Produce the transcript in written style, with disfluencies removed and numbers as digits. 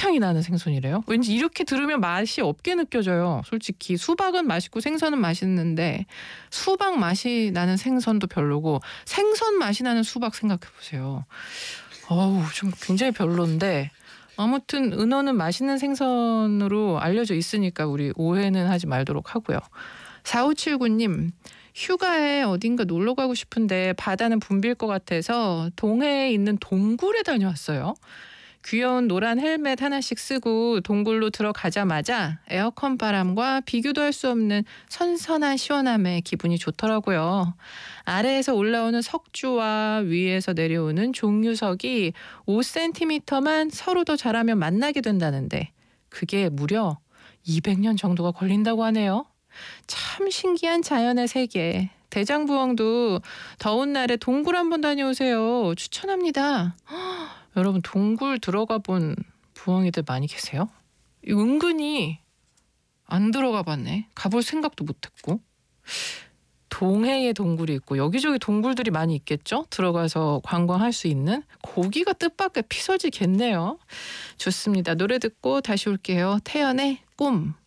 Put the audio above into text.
수박향이 나는 생선이래요. 왠지 이렇게 들으면 맛이 없게 느껴져요. 솔직히 수박은 맛있고 생선은 맛있는데 수박 맛이 나는 생선도 별로고 생선 맛이 나는 수박 생각해보세요. 어우, 좀 굉장히 별론데 아무튼 은어는 맛있는 생선으로 알려져 있으니까 우리 오해는 하지 말도록 하고요. 4579님, 휴가에 어딘가 놀러 가고 싶은데 바다는 붐빌 것 같아서 동해에 있는 동굴에 다녀왔어요. 귀여운 노란 헬멧 하나씩 쓰고 동굴로 들어가자마자 에어컨 바람과 비교도 할 수 없는 선선한 시원함에 기분이 좋더라고요. 아래에서 올라오는 석주와 위에서 내려오는 종유석이 5cm만 서로 더 잘하면 만나게 된다는데 그게 무려 200년 정도가 걸린다고 하네요. 참 신기한 자연의 세계. 대장부엉도 더운 날에 동굴 한번 다녀오세요. 추천합니다. 여러분 동굴 들어가 본 부엉이들 많이 계세요? 은근히 안 들어가 봤네. 가볼 생각도 못했고. 동해에 동굴이 있고 여기저기 동굴들이 많이 있겠죠? 들어가서 관광할 수 있는. 고기가 뜻밖의 피서지겠네요. 좋습니다. 노래 듣고 다시 올게요. 태연의 꿈.